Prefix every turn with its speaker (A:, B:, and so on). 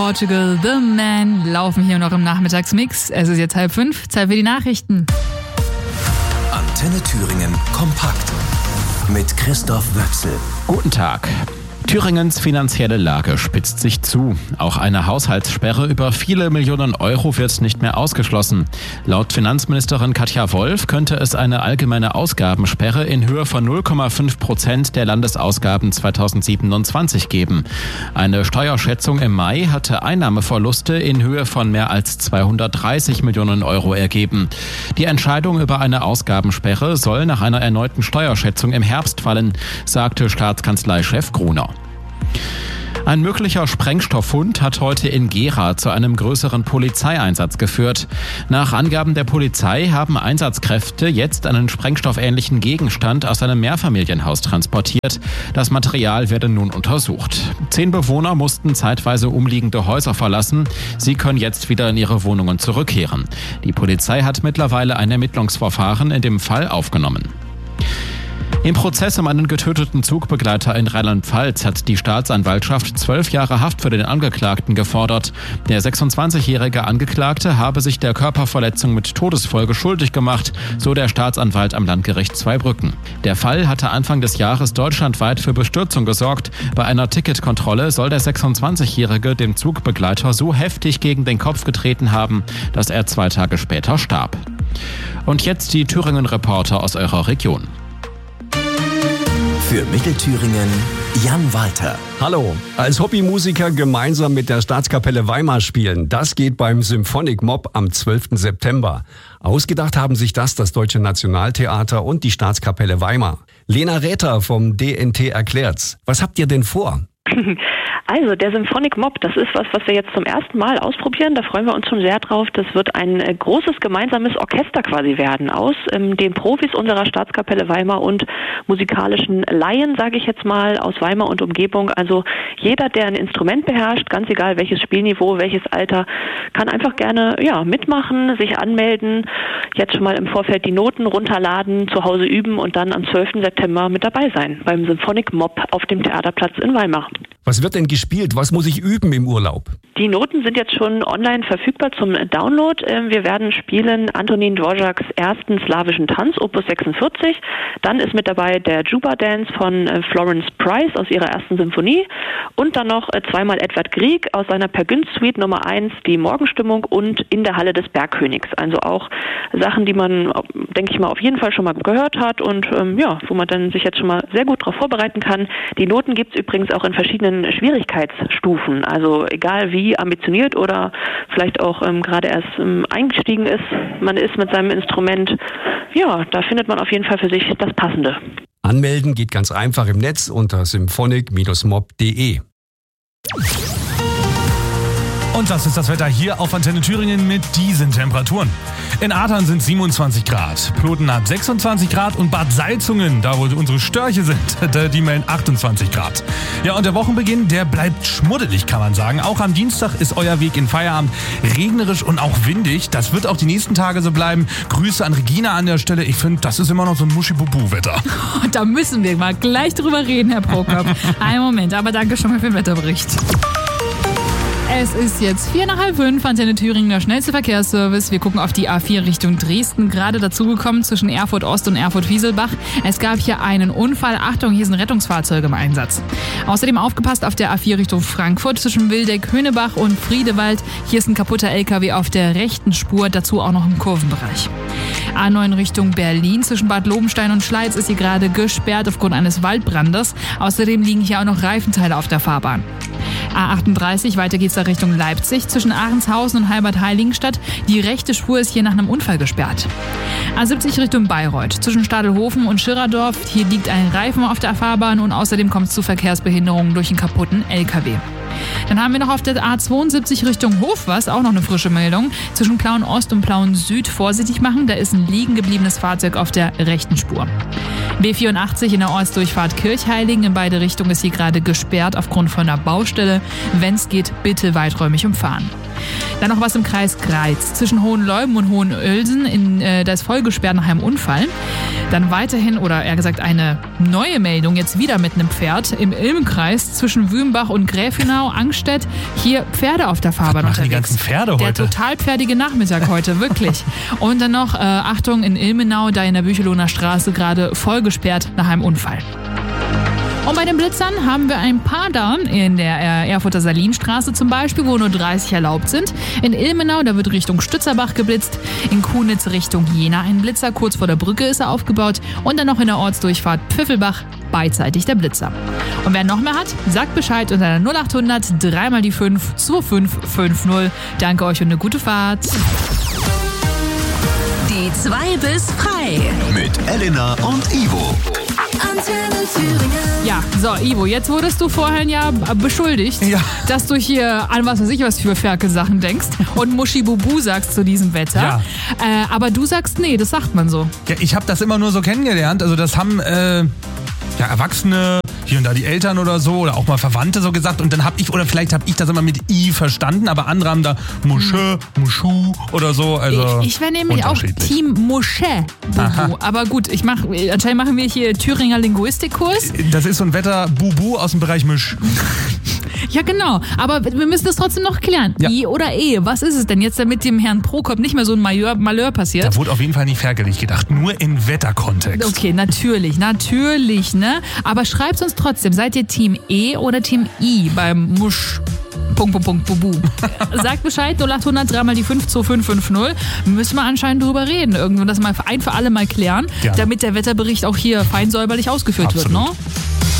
A: Portugal, The Man laufen hier noch im Nachmittagsmix. Es ist jetzt 4:30, Zeit für die Nachrichten.
B: Antenne Thüringen kompakt mit Christoph Wöchsel.
C: Guten Tag. Thüringens finanzielle Lage spitzt sich zu. Auch eine Haushaltssperre über viele Millionen Euro wird nicht mehr ausgeschlossen. Laut Finanzministerin Katja Wolf könnte es eine allgemeine Ausgabensperre in Höhe von 0,5% der Landesausgaben 2027 geben. Eine Steuerschätzung im Mai hatte Einnahmeverluste in Höhe von mehr als 230 Millionen Euro ergeben. Die Entscheidung über eine Ausgabensperre soll nach einer erneuten Steuerschätzung im Herbst fallen, sagte Staatskanzleichef Gruner. Ein möglicher Sprengstofffund hat heute in Gera zu einem größeren Polizeieinsatz geführt. Nach Angaben der Polizei haben Einsatzkräfte jetzt einen sprengstoffähnlichen Gegenstand aus einem Mehrfamilienhaus transportiert. Das Material werde nun untersucht. 10 Bewohner mussten zeitweise umliegende Häuser verlassen. Sie können jetzt wieder in ihre Wohnungen zurückkehren. Die Polizei hat mittlerweile ein Ermittlungsverfahren in dem Fall aufgenommen. Im Prozess um einen getöteten Zugbegleiter in Rheinland-Pfalz hat die Staatsanwaltschaft 12 Jahre Haft für den Angeklagten gefordert. Der 26-jährige Angeklagte habe sich der Körperverletzung mit Todesfolge schuldig gemacht, so der Staatsanwalt am Landgericht Zweibrücken. Der Fall hatte Anfang des Jahres deutschlandweit für Bestürzung gesorgt. Bei einer Ticketkontrolle soll der 26-jährige dem Zugbegleiter so heftig gegen den Kopf getreten haben, dass er 2 Tage später starb. Und jetzt die Thüringen-Reporter aus eurer Region.
B: Für Mittelthüringen Jan Walter.
D: Hallo, als Hobbymusiker gemeinsam mit der Staatskapelle Weimar spielen, das geht beim Symphonic Mob am 12. September. Ausgedacht haben sich das Deutsche Nationaltheater und die Staatskapelle Weimar. Lena Räther vom DNT erklärt's. Was habt ihr denn vor?
E: Also der Symphonic Mob, das ist was wir jetzt zum ersten Mal ausprobieren. Da freuen wir uns schon sehr drauf. Das wird ein großes gemeinsames Orchester quasi werden aus den Profis unserer Staatskapelle Weimar und musikalischen Laien, sage ich jetzt mal, aus Weimar und Umgebung. Also jeder, der ein Instrument beherrscht, ganz egal welches Spielniveau, welches Alter, kann einfach gerne mitmachen, sich anmelden, jetzt schon mal im Vorfeld die Noten runterladen, zu Hause üben und dann am 12. September mit dabei sein beim Symphonic Mob auf dem Theaterplatz in Weimar.
D: Was wird denn gespielt? Was muss ich üben im Urlaub?
E: Die Noten sind jetzt schon online verfügbar zum Download. Wir werden spielen Antonin Dvořáks ersten slawischen Tanz, Opus 46. Dann ist mit dabei der Juba Dance von Florence Price aus ihrer ersten Symphonie. Und dann noch zweimal Edvard Grieg aus seiner Per Günd Suite Nummer 1, die Morgenstimmung und in der Halle des Bergkönigs. Also auch Sachen, die man, denke ich mal, auf jeden Fall schon mal gehört hat und wo man dann sich jetzt schon mal sehr gut darauf vorbereiten kann. Die Noten gibt es übrigens auch in verschiedenen Schwierigkeitsstufen. Also egal wie ambitioniert oder vielleicht auch gerade erst eingestiegen ist, man ist mit seinem Instrument, da findet man auf jeden Fall für sich das Passende.
D: Anmelden geht ganz einfach im Netz unter symphonic-mob.de.
F: Und das ist das Wetter hier auf Antenne Thüringen mit diesen Temperaturen. In Adern sind 27 Grad, Ploten hat 26 Grad und Bad Salzungen, da wo unsere Störche sind, die melden 28 Grad. Ja, und der Wochenbeginn, der bleibt schmuddelig, kann man sagen. Auch am Dienstag ist euer Weg in Feierabend regnerisch und auch windig. Das wird auch die nächsten Tage so bleiben. Grüße an Regina an der Stelle. Ich finde, das ist immer noch so ein Muschi-Bubu-Wetter.
A: Da müssen wir mal gleich drüber reden, Herr Prokop. Einen Moment, aber danke schon mal für den Wetterbericht. Es ist jetzt 4:45, Antenne Thüringen, der schnellste Verkehrsservice. Wir gucken auf die A4 Richtung Dresden, gerade dazugekommen zwischen Erfurt Ost und Erfurt Wieselbach. Es gab hier einen Unfall. Achtung, hier sind Rettungsfahrzeuge im Einsatz. Außerdem aufgepasst auf der A4 Richtung Frankfurt zwischen Wildeck, Höhnebach und Friedewald. Hier ist ein kaputter LKW auf der rechten Spur, dazu auch noch im Kurvenbereich. A9 Richtung Berlin zwischen Bad Lobenstein und Schleiz ist hier gerade gesperrt aufgrund eines Waldbrandes. Außerdem liegen hier auch noch Reifenteile auf der Fahrbahn. A38, weiter geht's da Richtung Leipzig, zwischen Ahrenshausen und Halbert-Heiligenstadt. Die rechte Spur ist hier nach einem Unfall gesperrt. A70 Richtung Bayreuth, zwischen Stadelhofen und Schirradorf. Hier liegt ein Reifen auf der Fahrbahn und außerdem kommt es zu Verkehrsbehinderungen durch einen kaputten LKW. Dann haben wir noch auf der A72 Richtung Hofwas auch noch eine frische Meldung. Zwischen Plauen Ost und Plauen Süd vorsichtig machen, da ist ein liegen gebliebenes Fahrzeug auf der rechten Spur. B84 in der Ortsdurchfahrt Kirchheiligen, in beide Richtungen ist hier gerade gesperrt aufgrund von einer Baustelle. Wenn es geht, bitte weiträumig umfahren. Dann noch was im Kreis Greiz. Zwischen Hohenleuben und Hohenölsen, da ist voll gesperrt nach einem Unfall. Dann weiterhin, oder eher gesagt eine neue Meldung, jetzt wieder mit einem Pferd im Ilmenkreis zwischen Wümbach und Gräfenau, Angstedt. Hier Pferde auf der Fahrbahn unterwegs.
F: Die ganzen Pferde heute.
A: Der total pferdige Nachmittag heute, wirklich. Und dann noch, Achtung, in Ilmenau, da in der Büchelohner Straße gerade voll gesperrt nach einem Unfall. Und bei den Blitzern haben wir ein paar da, in der Erfurter Salinstraße zum Beispiel, wo nur 30 erlaubt sind. In Ilmenau, da wird Richtung Stützerbach geblitzt. In Kunitz Richtung Jena ein Blitzer, kurz vor der Brücke ist er aufgebaut. Und dann noch in der Ortsdurchfahrt Pfiffelbach beidseitig der Blitzer. Und wer noch mehr hat, sagt Bescheid unter der 0800 3 mal die 5 2550. Danke euch und eine gute Fahrt.
G: Die 2 bis frei.
B: Mit Elena und Ivo.
G: Antenne Thüringen.
A: Ja, so Ivo, jetzt wurdest du vorhin ja beschuldigt, dass du hier an was weiß ich was für Ferkelsachen denkst und Muschi-Bubu sagst zu diesem Wetter.
F: Ja.
A: Aber du sagst, nee, das sagt man so.
F: Ja, ich habe das immer nur so kennengelernt. Also das haben Erwachsene, hier und da die Eltern oder so, oder auch mal Verwandte so gesagt. Und dann habe ich, oder vielleicht habe ich das immer mit I verstanden, aber andere haben da Musche, Muschu oder so. Also
A: ich wäre nämlich auch Team Musche-Bubu. Aber gut, anscheinend machen wir hier Thüringer Linguistikkurs.
F: Das ist so ein Wetter-Bubu aus dem Bereich Misch.
A: Ja, genau. Aber wir müssen das trotzdem noch klären.
F: Ja.
A: I oder E. Was ist es denn jetzt, damit dem Herrn Prokop nicht mehr so ein Malheur passiert?
F: Da wurde auf jeden Fall nicht fertig gedacht. Nur in Wetterkontext.
A: Okay, natürlich, ne? Aber schreibt uns trotzdem, seid ihr Team E oder Team I beim Musch... Bubu. Sagt Bescheid, 0800 3 mal die 5 2550. Müssen wir anscheinend drüber reden. Irgendwo das mal ein für alle mal klären, damit der Wetterbericht auch hier fein säuberlich ausgeführt wird, ne?